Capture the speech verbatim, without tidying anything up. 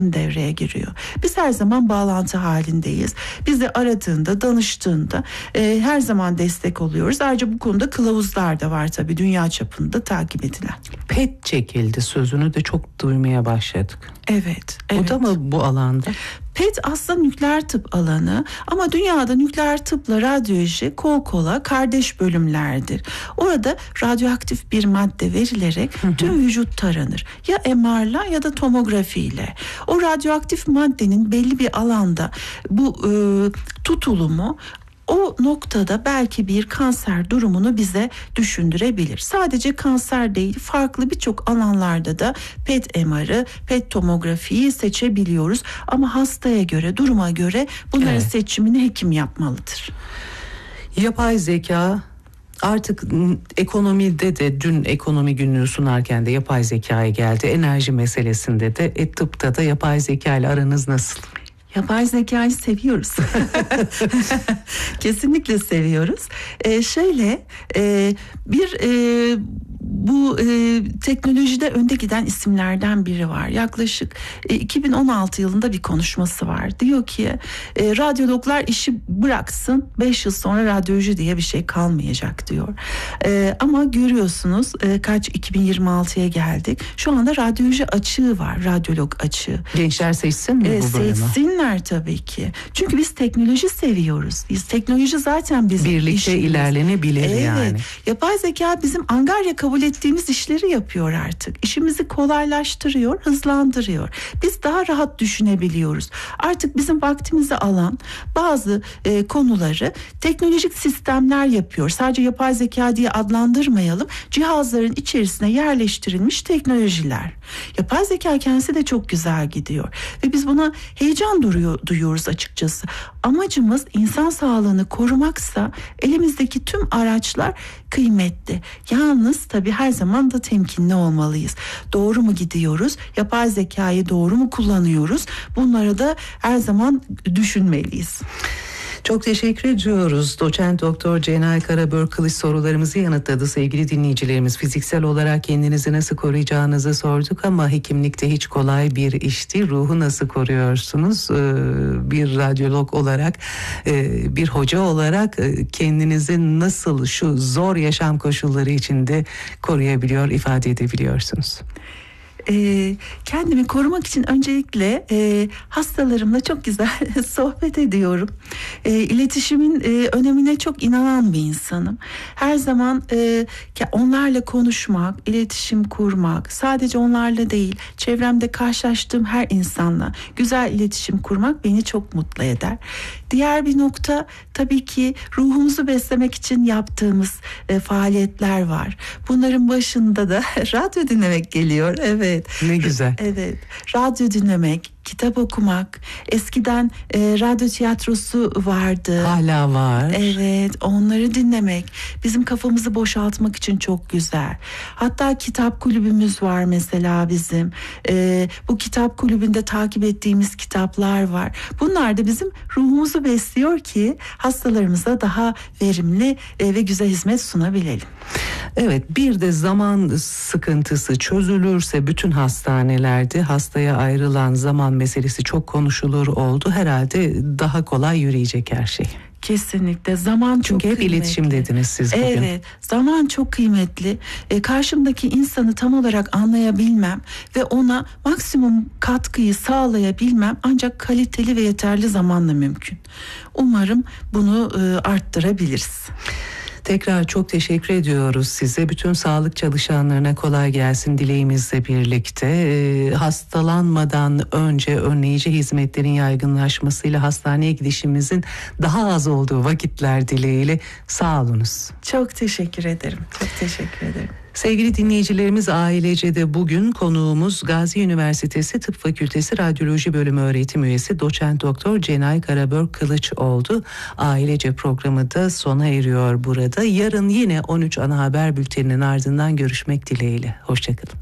devreye giriyor. Biz her zaman bağlantı halindeyiz. Bizi aradığında, danıştığında e, her zaman destek oluyoruz. Ayrıca bu konuda kılavuzlar da var tabii, dünya çapında takip edilen. Pet çekildi sözünü de çok duymaya başladık. Evet, evet. O da mı bu alanda? P E T aslında nükleer tıp alanı ama dünyada nükleer tıpla radyoloji kol kola kardeş bölümlerdir. Orada radyoaktif bir madde verilerek hı hı. tüm vücut taranır. Ya M R'la ya da tomografiyle. O radyoaktif maddenin belli bir alanda bu e, tutulumu o noktada belki bir kanser durumunu bize düşündürebilir. Sadece kanser değil, farklı birçok alanlarda da P E T M R'ı, P E T tomografiyi seçebiliyoruz. Ama hastaya göre, duruma göre bunların evet. seçimini hekim yapmalıdır. Yapay zeka artık ekonomide de, dün ekonomi günlüğü sunarken de yapay zekaya geldi. Enerji meselesinde de, e, tıpta da yapay zeka ile aranız nasıl? Yapay zekayı seviyoruz. Kesinlikle seviyoruz. Ee, şöyle e, bir e, bu e, teknolojide önde giden isimlerden biri var. Yaklaşık e, iki bin on altı yılında bir konuşması var. Diyor ki e, radyologlar işi bıraksın, beş yıl sonra radyoloji diye bir şey kalmayacak diyor. E, ama görüyorsunuz e, kaç iki bin yirmi altıya geldik. Şu anda radyoloji açığı var, radyolog açığı. Gençler seçsin mi e, bu bölümü? Seçsinler tabii ki. Çünkü biz teknoloji seviyoruz. Biz teknoloji zaten bizim birlikte işimiz. ilerlenebilir evet. yani. Yapay zeka bizim angarya kabul ettiğimiz işleri yapıyor artık. İşimizi kolaylaştırıyor, hızlandırıyor. Biz daha rahat düşünebiliyoruz. Artık bizim vaktimizi alan bazı e, konuları teknolojik sistemler yapıyor. Sadece yapay zeka diye adlandırmayalım. Cihazların içerisine yerleştirilmiş teknolojiler. Yapay zeka kendisi de çok güzel gidiyor. Ve biz buna heyecan duruyor, duyuyoruz açıkçası. Amacımız insan sağlığını korumaksa elimizdeki tüm araçlar kıymetli. Yalnız tabii her zaman da temkinli olmalıyız. Doğru mu gidiyoruz? Yapay zekayı doğru mu kullanıyoruz? Bunları da her zaman düşünmeliyiz. Çok teşekkür ediyoruz. Doçent Doktor Cenay Karabör Kılıç sorularımızı yanıtladı sevgili dinleyicilerimiz. Fiziksel olarak kendinizi nasıl koruyacağınızı sorduk ama hekimlikte hiç kolay bir iş değil. Ruhu nasıl koruyorsunuz? Bir radyolog olarak, bir hoca olarak kendinizi nasıl şu zor yaşam koşulları içinde koruyabiliyor, ifade edebiliyorsunuz? E, kendimi korumak için öncelikle e, hastalarımla çok güzel sohbet ediyorum. E, iletişimin e, önemine çok inanan bir insanım. Her zaman e, onlarla konuşmak, iletişim kurmak, sadece onlarla değil, çevremde karşılaştığım her insanla güzel iletişim kurmak beni çok mutlu eder. Diğer bir nokta tabii ki ruhumuzu beslemek için yaptığımız e, faaliyetler var. Bunların başında da radyo dinlemek geliyor. Evet. Ne güzel. Evet. Radyo dinlemek, kitap okumak. Eskiden e, radyo tiyatrosu vardı. Hala var. Evet, onları dinlemek bizim kafamızı boşaltmak için çok güzel. Hatta kitap kulübümüz var mesela bizim. E, bu kitap kulübünde takip ettiğimiz kitaplar var. Bunlar da bizim ruhumuzu besliyor ki hastalarımıza daha verimli e, ve güzel hizmet sunabilelim. Evet, bir de zaman sıkıntısı çözülürse bütün hastanelerde hastaya ayrılan zaman meselesi çok konuşulur oldu. Herhalde daha kolay yürüyecek her şey. Kesinlikle zaman çok Çünkü hep kıymetli. iletişim dediniz siz bugün. Evet, zaman çok kıymetli. E, karşımdaki insanı tam olarak anlayabilmem ve ona maksimum katkıyı sağlayabilmem ancak kaliteli ve yeterli zamanla mümkün. Umarım bunu e, arttırabiliriz. Tekrar çok teşekkür ediyoruz size. Bütün sağlık çalışanlarına kolay gelsin dileğimizle birlikte. Ee, hastalanmadan önce önleyici hizmetlerin yaygınlaşmasıyla hastaneye gidişimizin daha az olduğu vakitler dileğiyle sağ olunuz. Çok teşekkür ederim. Çok teşekkür ederim. Sevgili dinleyicilerimiz, Ailece'de bugün konuğumuz Gazi Üniversitesi Tıp Fakültesi Radyoloji Bölümü öğretim üyesi Doçent Doktor Cenay Karabör Kılıç oldu. Ailece programı da sona eriyor burada. Yarın yine on üç ana haber bülteninin ardından görüşmek dileğiyle. Hoşçakalın.